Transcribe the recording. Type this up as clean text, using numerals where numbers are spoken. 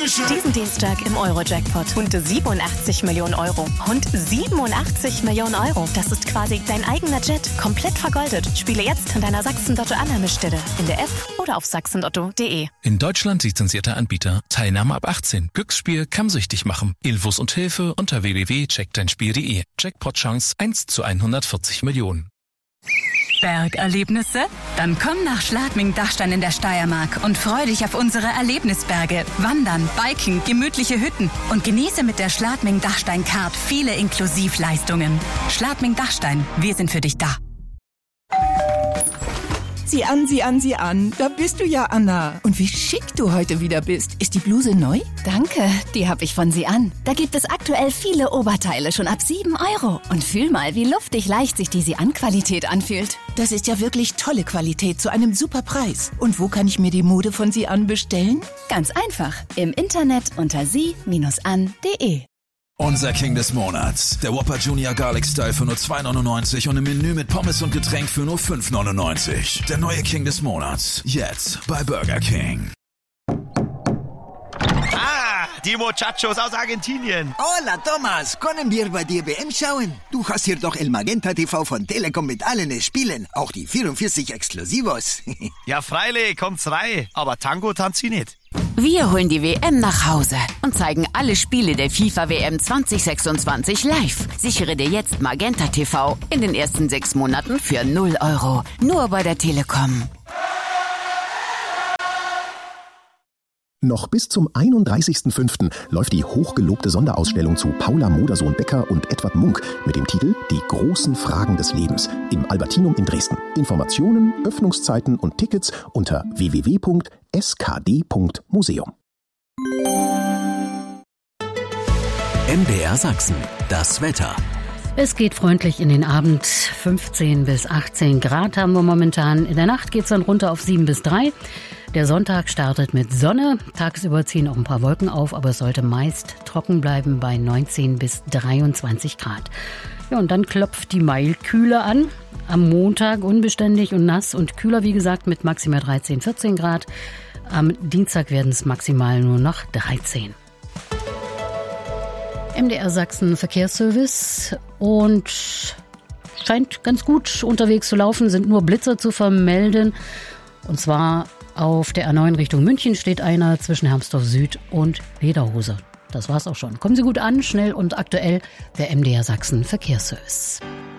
Diesen Dienstag im Euro-Jackpot. Und 87 Millionen Euro. Und 87 Millionen Euro. Das ist quasi dein eigener Jet. Komplett vergoldet. Spiele jetzt in deiner Sachsen-Lotto-Annahmestelle. In der App oder auf sachsenlotto.de. In Deutschland lizenzierter Anbieter. Teilnahme ab 18. Glücksspiel kann süchtig machen. Infos und Hilfe unter www.checkdeinspiel.de. Jackpot-Chance 1 zu 140 Millionen. Bergerlebnisse? Dann komm nach Schladming-Dachstein in der Steiermark und freu dich auf unsere Erlebnisberge. Wandern, Biken, gemütliche Hütten und genieße mit der Schladming-Dachstein-Card viele Inklusivleistungen. Schladming-Dachstein, wir sind für dich da. Sieh an. Da bist du ja, Anna. Und wie schick du heute wieder bist. Ist die Bluse neu? Danke, die habe ich von Sie an. Da gibt es aktuell viele Oberteile schon ab 7 Euro. Und fühl mal, wie luftig leicht sich die Sie-an-Qualität anfühlt. Das ist ja wirklich tolle Qualität zu einem super Preis. Und wo kann ich mir die Mode von Sie an bestellen? Ganz einfach. Im Internet unter sie-an.de. Unser King des Monats. Der Whopper Junior Garlic Style für nur 2,99 und im Menü mit Pommes und Getränk für nur 5,99. Der neue King des Monats. Jetzt bei Burger King. Die Muchachos aus Argentinien. Hola, Thomas. Können wir bei dir WM schauen? Du hast hier doch El Magenta TV von Telekom mit allen Spielen. Auch die 44 Exklusivos. Ja, freilich, kommt's rein. Aber Tango tanzt sie nicht. Wir holen die WM nach Hause und zeigen alle Spiele der FIFA-WM 2026 live. Sichere dir jetzt Magenta TV in den ersten 6 Monaten für 0 Euro. Nur bei der Telekom. Noch bis zum 31.05. läuft die hochgelobte Sonderausstellung zu Paula Modersohn-Becker und Edward Munk mit dem Titel Die großen Fragen des Lebens im Albertinum in Dresden. Informationen, Öffnungszeiten und Tickets unter www.skd.museum. MDR Sachsen, das Wetter. Es geht freundlich in den Abend. 15 bis 18 Grad haben wir momentan. In der Nacht geht es dann runter auf 7 bis 3. Der Sonntag startet mit Sonne. Tagsüber ziehen auch ein paar Wolken auf, aber es sollte meist trocken bleiben bei 19 bis 23 Grad. Ja, und dann klopft die Mailkühle an. Am Montag unbeständig und nass und kühler, wie gesagt, mit maximal 13, 14 Grad. Am Dienstag werden es maximal nur noch 13. MDR Sachsen Verkehrsservice und scheint ganz gut unterwegs zu laufen, sind nur Blitzer zu vermelden. Und zwar auf der A9 Richtung München steht einer zwischen Hermsdorf Süd und Lederhose. Das war's auch schon. Kommen Sie gut an, schnell und aktuell, der MDR Sachsen Verkehrsservice.